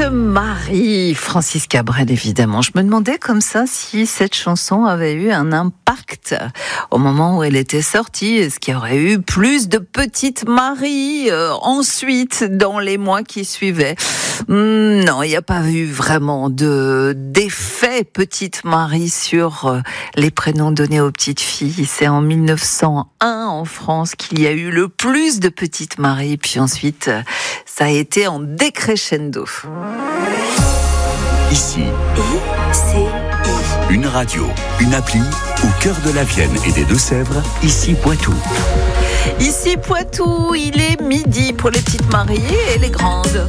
Marie, Francis Cabrel évidemment. Je me demandais comme ça si cette chanson avait eu un impact au moment où elle était sortie. Est-ce qu'il y aurait eu plus de Petite Marie ensuite dans les mois qui suivaient? Non, il n'y a pas eu vraiment d'effet Petite Marie sur les prénoms donnés aux petites filles. C'est en 1901 en France qu'il y a eu le plus de Petite Marie. Puis ensuite, ça a été en décrescendo. Ici, une radio, une appli au cœur de la Vienne et des Deux-Sèvres, ici Poitou. Ici Poitou, il est midi pour les petites mariées et les grandes.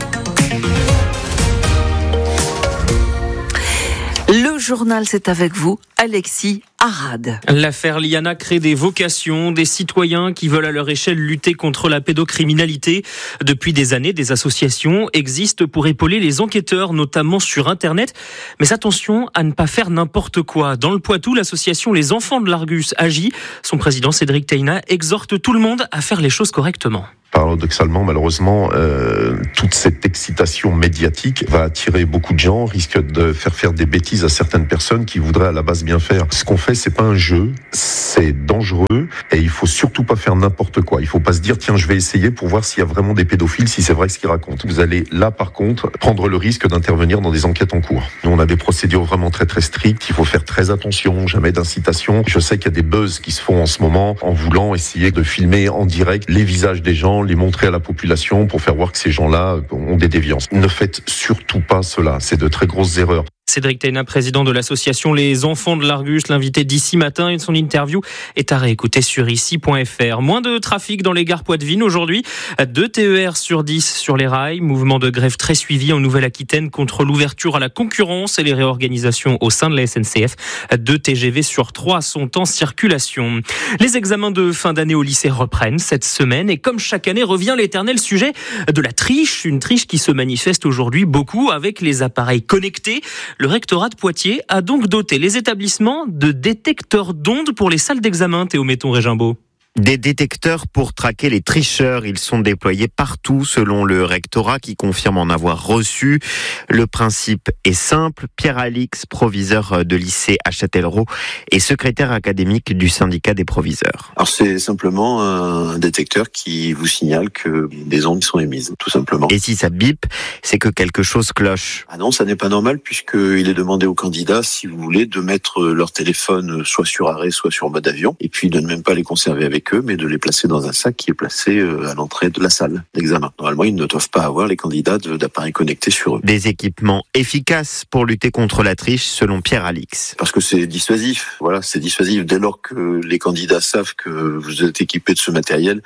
Le journal, c'est avec vous, Alexis Arad. L'affaire Liana crée des vocations, des citoyens qui veulent à leur échelle lutter contre la pédocriminalité. Depuis des années, des associations existent pour épauler les enquêteurs, notamment sur Internet. Mais attention à ne pas faire n'importe quoi. Dans le Poitou, l'association Les Enfants de l'Argus agit. Son président Cédric Teina exhorte tout le monde à faire les choses correctement. Paradoxalement, malheureusement, toute cette excitation médiatique va attirer beaucoup de gens, risque de faire des bêtises à certaines personnes qui voudraient à la base bien faire. Ce qu'on fait, c'est pas un jeu, c'est dangereux et il faut surtout pas faire n'importe quoi. Il faut pas se dire, tiens, je vais essayer pour voir s'il y a vraiment des pédophiles, si c'est vrai ce qu'ils racontent. Vous allez là, par contre, prendre le risque d'intervenir dans des enquêtes en cours. Nous, on a des procédures vraiment très très strictes. Il faut faire très attention, jamais d'incitation. Je sais qu'il y a des buzz qui se font en ce moment en voulant essayer de filmer en direct les visages des gens, les montrer à la population pour faire voir que ces gens-là ont des déviances. Ne faites surtout pas cela, c'est de très grosses erreurs. Cédric Teina, président de l'association Les Enfants de l'Argus, l'invité d'ici matin, et son interview est à réécouter sur ici.fr. Moins de trafic dans les gares poitevines aujourd'hui. 2 TER sur 10 sur les rails. Mouvement de grève très suivi en Nouvelle-Aquitaine contre l'ouverture à la concurrence et les réorganisations au sein de la SNCF. 2 TGV sur 3 sont en circulation. Les examens de fin d'année au lycée reprennent cette semaine et comme chaque année revient l'éternel sujet de la triche. Une triche qui se manifeste aujourd'hui beaucoup avec les appareils connectés. Le rectorat de Poitiers a donc doté les établissements de détecteurs d'ondes pour les salles d'examen. Théo Metton-Régimbaud. Des détecteurs pour traquer les tricheurs. Ils sont déployés partout selon le rectorat qui confirme en avoir reçu. Le principe est simple. Pierre Alix, proviseur de lycée à Châtellerault et secrétaire académique du syndicat des proviseurs. Alors c'est simplement un détecteur qui vous signale que des ondes sont émises, tout simplement. Et si ça bip, c'est que quelque chose cloche. Ah non, ça n'est pas normal puisqu'il est demandé aux candidats, si vous voulez, de mettre leur téléphone soit sur arrêt, soit sur mode avion et puis de ne même pas les conserver avec eux, mais de les placer dans un sac qui est placé à l'entrée de la salle d'examen. Normalement, ils ne doivent pas avoir, les candidats, d'appareils connectés sur eux. Des équipements efficaces pour lutter contre la triche, selon Pierre Alix. Parce que c'est dissuasif. Voilà, c'est dissuasif. Dès lors que les candidats savent que vous êtes équipé de ce matériel,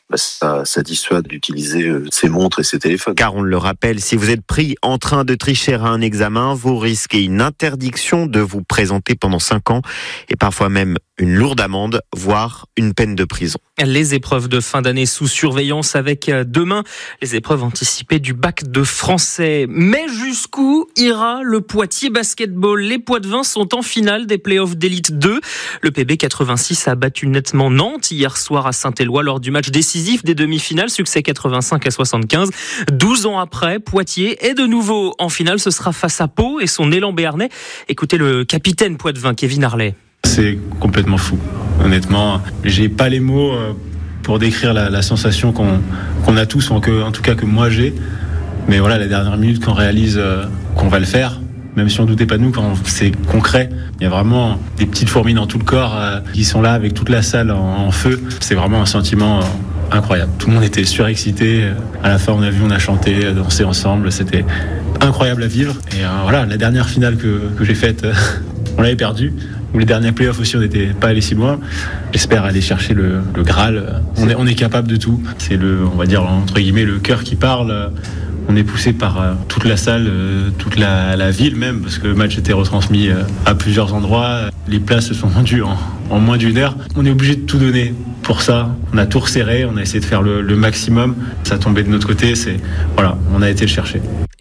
ça dissuade d'utiliser ces montres et ces téléphones. Car on le rappelle, si vous êtes pris en train de tricher à un examen, vous risquez une interdiction de vous présenter pendant 5 ans et parfois même une lourde amende, voire une peine de prison. Les épreuves de fin d'année sous surveillance avec demain les épreuves anticipées du bac de français. Mais jusqu'où ira le Poitiers Basketball? Les Poitevins sont en finale des playoffs d'élite 2. Le PB 86 a battu nettement Nantes hier soir à Saint-Éloi lors du match décisif des demi-finales, succès 85-75. 12 ans après, Poitiers est de nouveau en finale. Ce sera face à Pau et son élan béarnais. Écoutez le capitaine poitevin Kevin Harley. C'est complètement fou. Honnêtement, j'ai pas les mots pour décrire la sensation qu'on a tous, en tout cas que moi j'ai. Mais voilà, la dernière minute qu'on réalise qu'on va le faire, même si on doutait pas de nous, quand c'est concret, il y a vraiment des petites fourmis dans tout le corps qui sont là avec toute la salle en feu. C'est vraiment un sentiment incroyable. Tout le monde était surexcité. À la fin, on a chanté, dansé ensemble. C'était incroyable à vivre. Et voilà, la dernière finale que j'ai faite, on l'avait perdue. Les derniers playoffs aussi, on n'était pas allé si loin. J'espère aller chercher le Graal. On est capable de tout. C'est on va dire, entre guillemets, le cœur qui parle. On est poussé par toute la salle, toute la ville même, parce que le match était retransmis à plusieurs endroits. Les places se sont vendues en moins d'1 heure. On est obligé de tout donner pour ça. On a tout resserré, on a essayé de faire le maximum. Ça tombait de notre côté, voilà, on a été le chercher.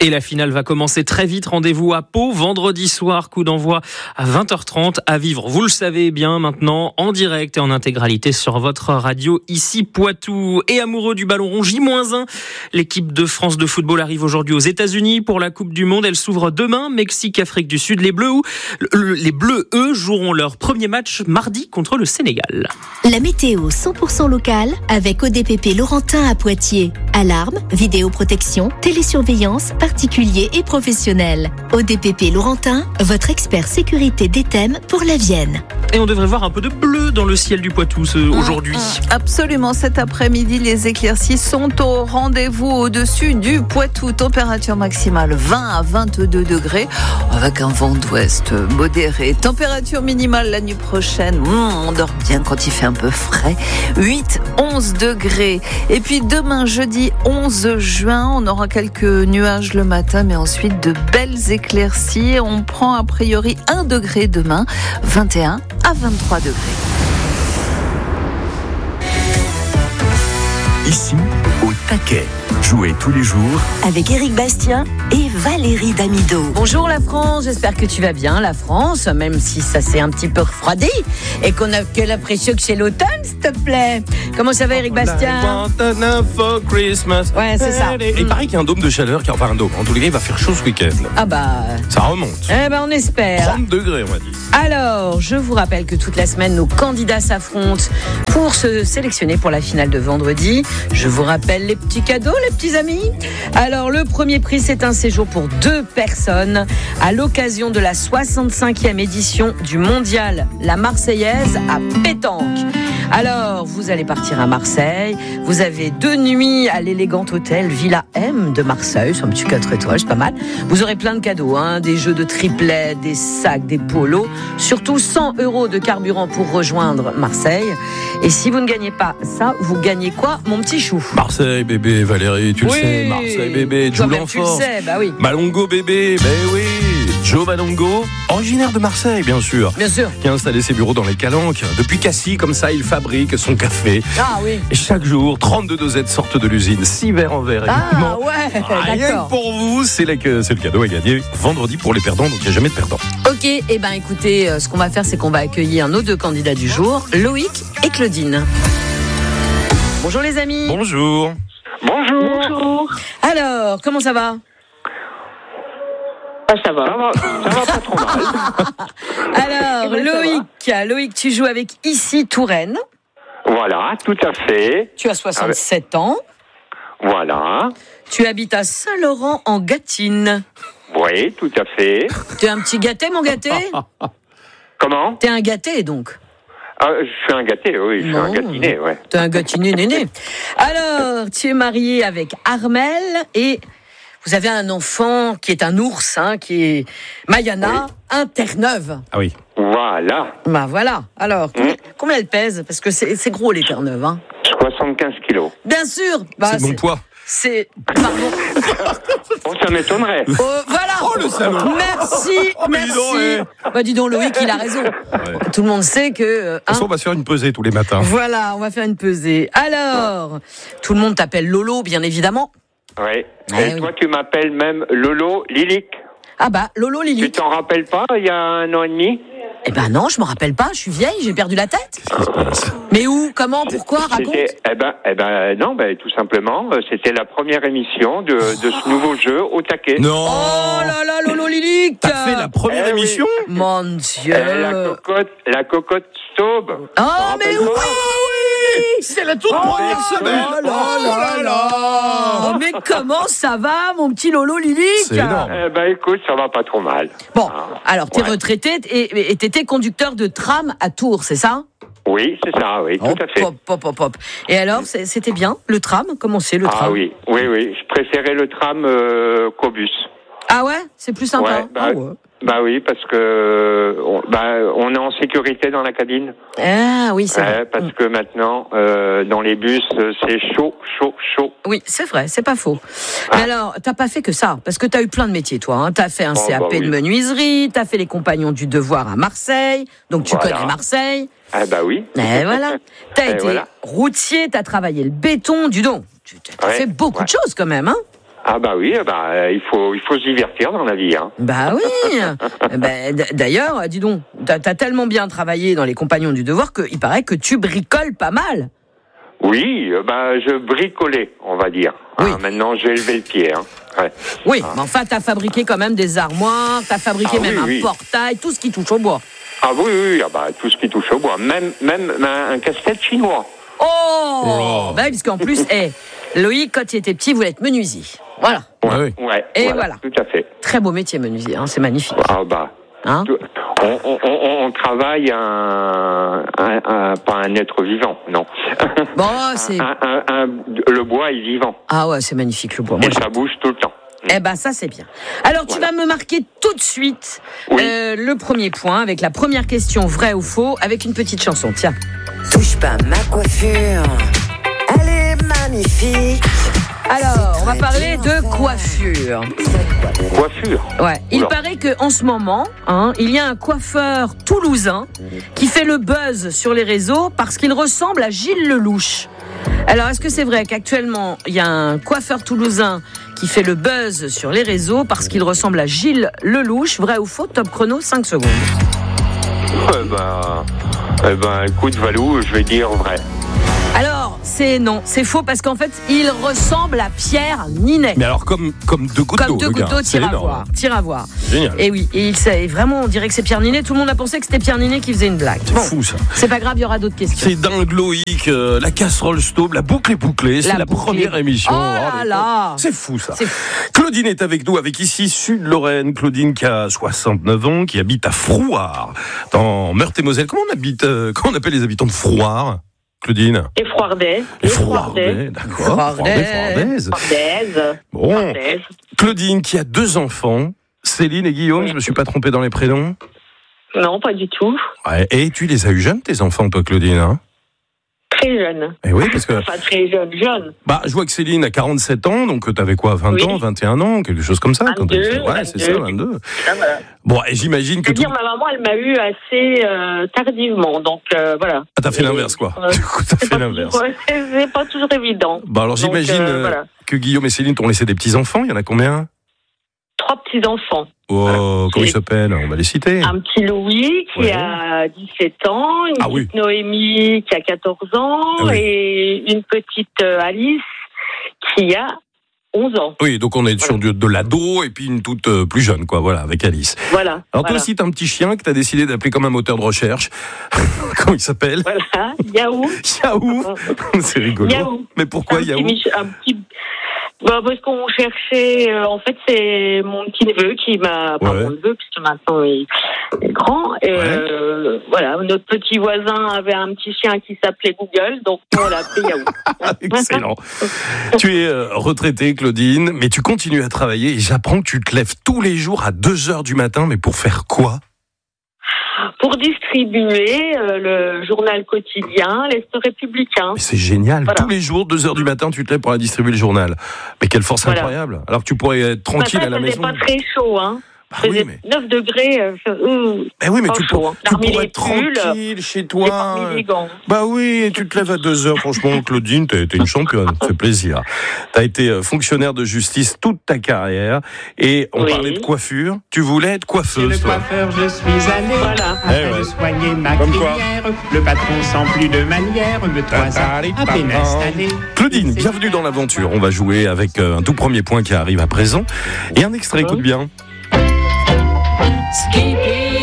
Et la finale va commencer très vite. Rendez-vous à Pau, vendredi soir, coup d'envoi à 20h30 à vivre. Vous le savez bien maintenant, en direct et en intégralité sur votre radio ici Poitou. Et amoureux du ballon rond, J-1, l'équipe de France de football arrive aujourd'hui aux États-Unis pour la Coupe du Monde. Elle s'ouvre demain, Mexique, Afrique du Sud. Les Bleus, eux, joueront leur premier match mardi contre le Sénégal. La météo 100% locale avec ODPP Laurentin à Poitiers. Alarme, vidéoprotection, télésurveillance, particuliers et professionnels. ODPP Laurentin, votre expert sécurité d'Éthème pour la Vienne. Et on devrait voir un peu de bleu dans le ciel du Poitou aujourd'hui. Absolument, cet après-midi, les éclaircies sont au rendez-vous au-dessus du Poitou. Température maximale 20 à 22 degrés avec un vent d'ouest modéré. Température minimale la nuit prochaine, on dort bien quand il fait un peu frais, 8-11 degrés. Et puis demain, jeudi 11 juin, on aura quelques nuages le matin, mais ensuite de belles éclaircies. On prend a priori 1 degré demain, 21 à 23 degrés. Ici, au taquet. Jouez tous les jours avec Éric Bastien et Valérie Damido. Bonjour la France, j'espère que tu vas bien la France, même si ça s'est un petit peu refroidi et qu'on a que l'impression que c'est l'automne, s'il te plaît. Comment ça va Éric Bastien? For Christmas. Ouais, c'est ça. Et il paraît qu'il y a un dôme de chaleur, enfin un dôme. En tous les cas, il va faire chaud ce week-end. Ah bah... Ça remonte. Eh ben on espère. 30 degrés, on va dire. Alors, je vous rappelle que toute la semaine, nos candidats s'affrontent pour se sélectionner pour la finale de vendredi. Je vous rappelle les petits cadeaux, les petits amis. Alors, le premier prix, c'est un séjour pour 2 personnes à l'occasion de la 65e édition du Mondial La Marseillaise à Pétanque. Alors, vous allez partir à Marseille. Vous avez 2 nuits à l'élégant hôtel Villa M de Marseille. C'est un petit 4 étoiles, c'est pas mal. Vous aurez plein de cadeaux, des jeux de triplet, des sacs, des polos. Surtout 100 € de carburant pour rejoindre Marseille. Et si vous ne gagnez pas ça, vous gagnez quoi, mon petit chou? Marseille, bébé, Valérie, tu le sais. Marseille, bébé, Joe Lanfort. Tu le sais, bah oui. Malongo, bébé, oui. Joe Malongo, originaire de Marseille, bien sûr. Bien sûr. Qui a installé ses bureaux dans les Calanques. Depuis Cassis, comme ça, il fabrique son café. Ah oui. Et chaque jour, 32 dosettes sortent de l'usine. 6 verres en verre, évidemment. Ah ouais, rien d'accord. Que pour vous, c'est le cadeau à gagner vendredi pour les perdants, donc il n'y a jamais de perdants. Ok, et ben écoutez, ce qu'on va faire, c'est qu'on va accueillir nos 2 candidats du jour, Loïc et Claudine. Bonjour les amis. Bonjour. Bonjour. Alors, comment ça va? Ça va pas trop mal. Alors, Loïc, tu joues avec Ici Touraine. Voilà, tout à fait. Tu as 67 ans. Voilà. Tu habites à Saint-Laurent en Gâtine. Oui, tout à fait. Tu es un petit gâté, mon gâté? Comment? T'es un gâté, donc? Je suis un gâté, oui, je suis un gâtiné, ouais. T'es un gâtiné néné. Alors, tu es marié avec Armel et vous avez un enfant qui est un ours, qui est Mayana, un Terre-Neuve. Ah oui. Voilà. Bah voilà. Alors, combien elle pèse? Parce que c'est gros les Terre-Neuve. 75 kilos. Bien sûr. C'est mon poids. C'est... Pardon. Ça m'étonnerait. Voilà. Oh, le salaud. Merci. Dis donc, Loïc, il a raison. Ouais. Tout le monde sait que... De toute façon, on va se faire une pesée tous les matins. Voilà, on va faire une pesée. Alors, tout le monde t'appelle Lolo, bien évidemment. Oui. Et toi, tu m'appelles même Lolo Lilic. Ah bah, Lolo Lilic. Tu t'en rappelles pas, il y a 1 an et demi? Eh ben non, je me rappelle pas, je suis vieille, j'ai perdu la tête. Qu'est-ce qui se passe? Mais où? Comment? Pourquoi? Raconte. Tout simplement, c'était la première émission de ce nouveau jeu au taquet. Non. Oh là là, Lolo Lilic. T'as fait la première émission? Oui. Mon Dieu. La cocotte Staube. Oh, mais oui! C'est la toute première semaine. Oh là là. Oh, mais comment ça va, mon petit Lolo Lilic? C'est énorme. Écoute, ça va pas trop mal. Bon, alors t'es retraité et t'étais conducteur de tram à Tours, c'est ça? Oui, c'est ça, oui, tout à fait. Hop. Et alors, c'était bien, le tram? Comment c'est, le tram? Ah oui, je préférais le tram qu'au bus. Ah ouais? C'est plus sympa? Bah oui, parce que on est en sécurité dans la cabine. Ah oui, c'est vrai. Parce que maintenant, dans les bus, c'est chaud. Oui, c'est vrai, c'est pas faux. Mais alors, t'as pas fait que ça, parce que t'as eu plein de métiers, toi. T'as fait un CAP de menuiserie, t'as fait les Compagnons du Devoir à Marseille, donc tu connais Marseille. Ah bah oui. Et voilà. T'as été routier, t'as travaillé le béton, du don. Tu as fait beaucoup de choses quand même, Ah bah oui, il faut se divertir dans la vie. Hein. Bah oui. D'ailleurs, dis donc, t'as tellement bien travaillé dans les Compagnons du Devoir qu'il paraît que tu bricoles pas mal. Oui, je bricolais, on va dire. Oui. Maintenant, j'ai élevé le pied. Hein. Ouais. Oui, mais enfin, t'as fabriqué quand même des armoires, t'as fabriqué un portail, tout ce qui touche au bois. Ah oui, tout ce qui touche au bois, même un casse-tête chinois. Oh parce qu'en plus, Loïc, quand il était petit, voulait être menuisier. Voilà. Ouais. Et voilà. Tout à fait. Très beau métier, menuisier, c'est magnifique. Hein on travaille pas un être vivant, non. Bon, c'est... le bois est vivant. Ah ouais, c'est magnifique, le bois. Et ça bouge tout le temps. Ça c'est bien. Alors tu vas me marquer tout de suite le premier point avec la première question, vrai ou faux, avec une petite chanson. Tiens. Touche pas ma coiffure, elle est magnifique. Alors, on va parler de coiffure. Coiffure. Ouais. Il paraît que en ce moment, il y a un coiffeur toulousain qui fait le buzz sur les réseaux parce qu'il ressemble à Gilles Lelouch. Alors, est-ce que c'est vrai qu'actuellement, il y a un coiffeur toulousain qui fait le buzz sur les réseaux parce qu'il ressemble à Gilles Lelouch? Vrai ou faux? Top chrono, 5 secondes. Écoute, Valou, je vais dire vrai. Alors, c'est faux parce qu'en fait, il ressemble à Pierre Ninet. Mais alors, comme deux gouttes d'eau. Comme deux gouttes d'eau, tire à voir. Génial. Et oui, vraiment, on dirait que c'est Pierre Ninet. Tout le monde a pensé que c'était Pierre Ninet qui faisait une blague. C'est fou, ça. C'est pas grave, il y aura d'autres questions. C'est dingue, Loïc. La casserole stauve, la boucle est bouclée. C'est la première émission. Oh là. C'est fou, ça. Claudine est avec nous, avec ici Sud-Lorraine. Claudine qui a 69 ans, qui habite à Frouard, dans Meurthe-et-Moselle. Comment on appelle les habitants de Frouard, Claudine? Les Frouardais. Les Frouardais, d'accord. Frouardaises. Bon. Claudine qui a 2 enfants, Céline et Guillaume, je me suis pas trompé dans les prénoms? Non, pas du tout. Ouais. Et tu les as eu jeunes, tes enfants, toi, Claudine, hein? Très jeune. Et oui, parce que... Enfin, très jeune. Je vois que Céline a 47 ans, donc t'avais quoi, 20 ans, 21 ans, quelque chose comme ça? 22, c'est ça, 22. Voilà. Bon, et j'imagine que... C'est-à-dire, ma maman, elle m'a eu assez tardivement, donc voilà. Ah, t'as fait l'inverse, quoi. Du coup, t'as fait l'inverse. C'est pas toujours évident. Alors, j'imagine que Guillaume et Céline t'ont laissé des petits-enfants, il y en a combien? 3 petits-enfants. Oh, comment ils s'appellent? On va les citer. Un petit Louis qui a 17 ans, une petite Noémie qui a 14 ans et une petite Alice qui a 11 ans. Oui, donc on est sur de l'ado et puis une toute plus jeune, quoi, voilà, avec Alice. Voilà. Alors toi aussi, t'as un petit chien que t'as décidé d'appeler comme un moteur de recherche. Comment il s'appelle? Voilà, Yaou. Yaou. C'est rigolo. Yaou. Mais pourquoi Yaou? Parce qu'on cherchait, en fait, c'est mon petit neveu qui m'a, pas mon neveu, puisque maintenant il est grand. Et voilà, notre petit voisin avait un petit chien qui s'appelait Google, donc on l'a appelé Yaou. Excellent. Tu es retraitée, Claudine, mais tu continues à travailler et j'apprends que tu te lèves tous les jours à 2h du matin, mais pour faire quoi? Pour distribuer le journal quotidien, l'Est républicain. Mais c'est génial. Tous les jours, 2h du matin, tu te lèves pour aller distribuer le journal. Mais quelle force incroyable. Alors que tu pourrais être tranquille à la maison. C'est pas très chaud, hein. Oui, 9 degrés. Oui, mais tu pourrais être tranquille chez toi. Bah oui, tu te lèves à 2h. Franchement, Claudine, t'es une championne. Ça fait plaisir. T'as été fonctionnaire de justice toute ta carrière. Et on parlait de coiffure. Tu voulais être coiffeuse. Chez le coiffeur, je suis allé afin de soigner ma crinière. Le patron, sans plus de manière, me toisa à peine installé. Claudine, bienvenue dans l'aventure. On va jouer avec un tout premier point qui arrive à présent. Et un extrait, écoute bien. Skippy.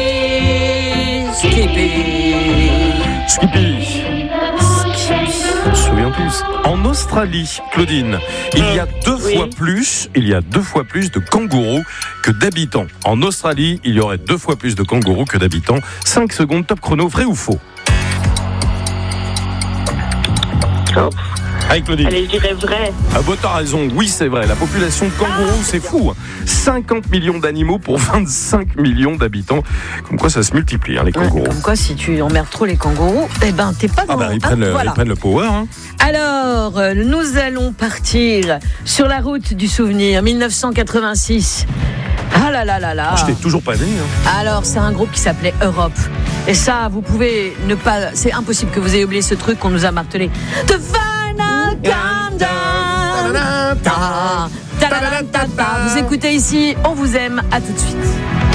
On se souvient tous. En Australie, Claudine, il y a deux fois plus de kangourous que d'habitants. En Australie, il y aurait 2 fois plus de kangourous que d'habitants. 5 secondes, top chrono, vrai ou faux? Allez, Claudine. Allez, je dirais vrai. Ah bah t'as raison, oui c'est vrai. La population de kangourous, c'est fou. 50 millions d'animaux pour 25 millions d'habitants. Comme quoi ça se multiplie, les kangourous. Comme quoi, si tu emmerdes trop les kangourous, t'es pas dans... ils prennent le power. Alors, nous allons partir sur la route du souvenir, 1986. Ah là là là là. Je t'ai toujours pas né. Alors, c'est un groupe qui s'appelait Europe. Et ça, vous pouvez ne pas... C'est impossible que vous ayez oublié ce truc qu'on nous a martelé. The Final Countdown. Vous écoutez ici, on vous aime, à tout de suite.